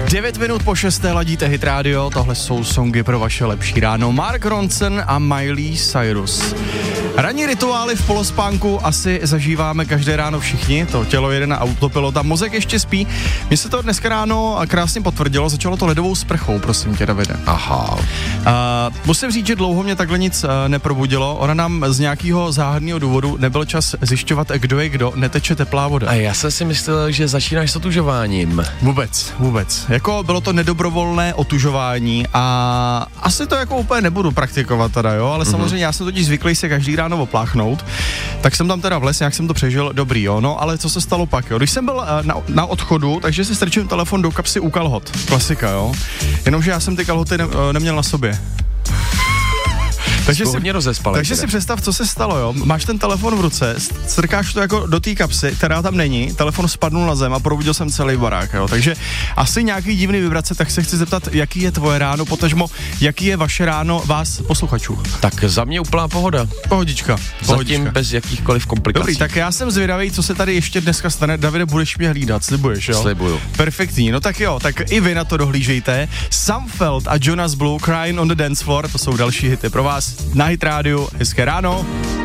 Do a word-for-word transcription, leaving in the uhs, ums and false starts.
devět minut po šesté ladíte Hit Radio, tohle jsou songy pro vaše lepší ráno. Mark Ronson a Miley Cyrus. Ranní rituály v polospánku asi zažíváme každé ráno všichni, to tělo jede na autopilot a mozek ještě spí. Mně se to dneska ráno krásně potvrdilo, začalo to ledovou sprchou, prosím tě, Davide. Aha. Uh, musím říct, že dlouho mě takhle nic uh, neprobudilo, ona nám z nějakého záhadného důvodu nebyl čas zjišťovat, kdo je kdo, neteče teplá voda. A já jsem si myslel, že začínáš s otužováním. Vůbec, vůbec. Jako bylo to nedobrovolné otužování a asi to jako úplně nebudu praktikovat teda, jo, ale mm-hmm. samozřejmě já jsem totiž zvyklý se každý ráno opláchnout, tak jsem tam teda vlez, nějak jsem to přežil, dobrý, jo, no, ale co se stalo pak, jo, když jsem byl uh, na, na odchodu, takže si strčím telefon do kapsy u kalhot, klasika, jo, jenomže já jsem ty kalhoty ne, uh, neměl na sobě. Takže, si, takže si představ, co se stalo, jo. Máš ten telefon v ruce, strkáš to jako do té kapsy, která tam není, telefon spadnul na zem a probudil jsem celý barák, jo. Takže asi nějaký divný vibrace, tak se chci zeptat, jaký je tvoje ráno, potažmo, jaký je vaše ráno vás posluchačů. Tak za mě úplná pohoda. Pohodička. Pohodička. Zatím bez jakýchkoliv komplikací. Dobrý, tak já jsem zvědavý, co se tady ještě dneska stane. Davide, budeš mě hlídat, slibuješ, jo? Slibuju. Perfektní, no tak jo, tak i vy na to dohlížejte. Sumfeld a Jonas Blue, Crying on the Dance Floor, to jsou další hity pro vás na Hit Radio. Hezké ráno.